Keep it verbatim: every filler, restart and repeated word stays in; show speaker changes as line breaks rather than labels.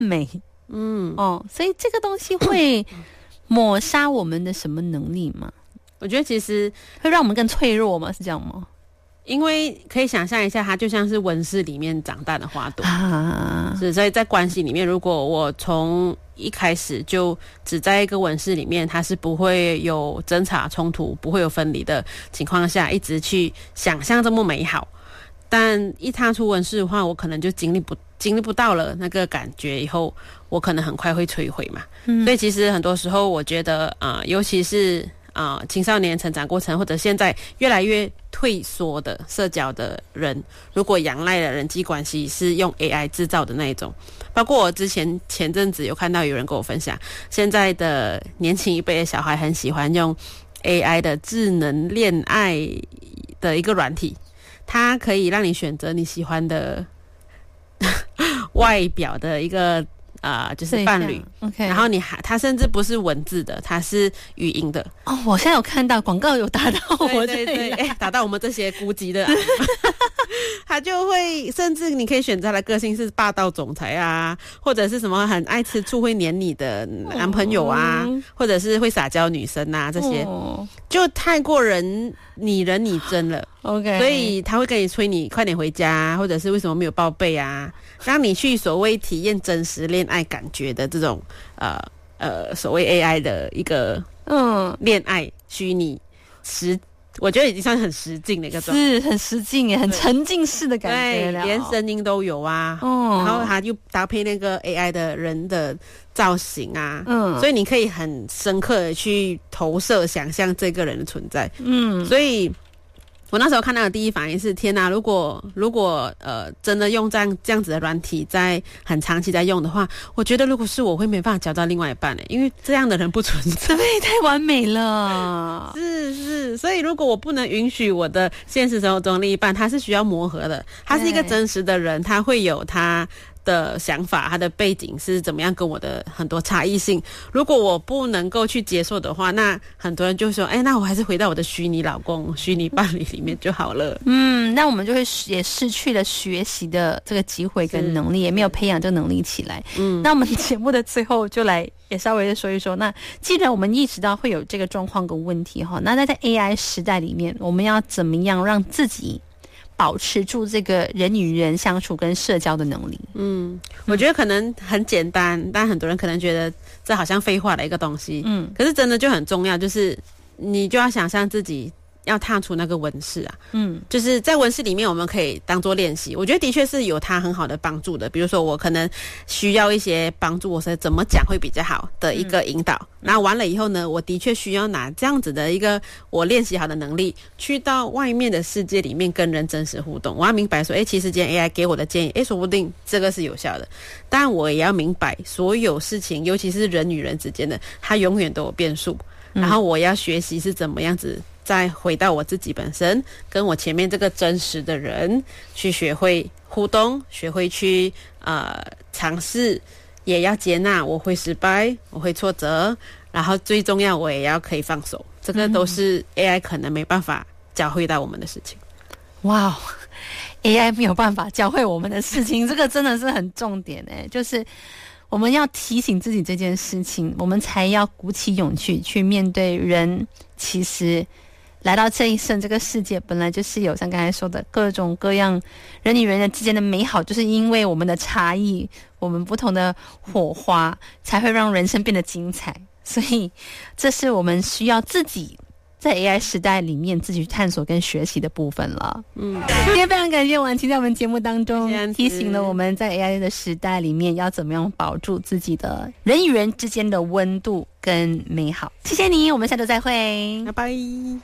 美。嗯，哦，所以这个东西会抹杀我们的什么能力吗？
我觉得其实
会让我们更脆弱吗？是这样吗？
因为可以想象一下，它就像是温室里面长大的花朵
啊，
是，所以在关系里面，如果我从一开始就只在一个温室里面，它是不会有争吵冲突，不会有分离的情况下，一直去想象这么美好。但一踏出温室的话，我可能就经历不经历不到了那个感觉，以后我可能很快会摧毁嘛。嗯，所以其实很多时候，我觉得啊、呃，尤其是啊、呃，青少年成长过程，或者现在越来越退缩的社交的人，如果仰赖的人际关系是用 A I 制造的那一种，包括我之前前阵子有看到有人跟我分享，现在的年轻一辈的小孩很喜欢用 A I 的智能恋爱的一个软体，它可以让你选择你喜欢的外表的一个啊、呃，就是伴侣
，OK，
然后你还，它甚至不是文字的，它是语音的。
哦，我现在有看到广告有打到我这里，
对对对，哎，打到我们这些孤寂的、啊，他就会，甚至你可以选择他的个性是霸道总裁啊，或者是什么很爱吃醋会黏你的男朋友啊，哦、或者是会撒娇女生啊，这些、哦、就太过人拟人拟真了。
OK，
所以他会跟你催你快点回家，或者是为什么没有报备啊，让你去所谓体验真实恋爱感觉的这种呃呃所谓 A I 的一个嗯恋爱虚拟实。我觉得已经算很实境的一个状态，
是很实境耶，很沉浸式的感觉了，
对，连声音都有啊，哦，然后它就搭配那个 A I 的人的造型啊，嗯，所以你可以很深刻的去投射、想象这个人的存在，嗯，所以我那时候看到的第一反应是：天哪！如果如果呃真的用这样这样子的软体，在很长期在用的话，我觉得如果是我会没办法交到另外一半的，因为这样的人不存在，
对，太完美了。
是是，所以如果我不能允许我的现实生活中的另一半，他是需要磨合的，他是一个真实的人，他会有他的想法，他的背景是怎么样，跟我的很多差异性。如果我不能够去接受的话，那很多人就说：“哎，那我还是回到我的虚拟老公、虚拟伴侣里面就好了。”
嗯，那我们就会也失去了学习的这个机会跟能力，也没有培养这个能力起来。嗯，那我们节目的最后就来也稍微的说一说。那既然我们意识到会有这个状况跟问题哈，那在在 A I 时代里面，我们要怎么样让自己保持住这个人与人相处跟社交的能力？
嗯，我觉得可能很简单，但很多人可能觉得这好像废话的一个东西。嗯，可是真的就很重要，就是你就要想象自己要踏出那个温室啊，嗯，就是在温室里面，我们可以当做练习。我觉得的确是有它很好的帮助的。比如说，我可能需要一些帮助，我是怎么讲会比较好的一个引导。嗯、然后完了以后呢，我的确需要拿这样子的一个我练习好的能力，去到外面的世界里面跟人真实互动。我要明白说，哎，其实今天 A I 给我的建议，哎，说不定这个是有效的。但我也要明白，所有事情，尤其是人与人之间的，它永远都有变数。嗯、然后我要学习是怎么样子。再回到我自己本身，跟我前面这个真实的人去学会互动，学会去呃尝试，也要接纳我会失败，我会挫折，然后最重要我也要可以放手，这个都是 A I 可能没办法教会到我们的事情。
哇、wow, A I 没有办法教会我们的事情，这个真的是很重点诶，就是我们要提醒自己这件事情，我们才要鼓起勇气去面对人。其实来到这一生，这个世界本来就是有像刚才说的各种各样人与人之间的美好，就是因为我们的差异，我们不同的火花，才会让人生变得精彩。所以这是我们需要自己在 A I 时代里面自己去探索跟学习的部分了。嗯，今天非常感谢婉琪在我们节目当中提醒了我们在 A I 的时代里面要怎么样保住自己的人与人之间的温度跟美好。谢谢你，我们下周再会，
拜拜。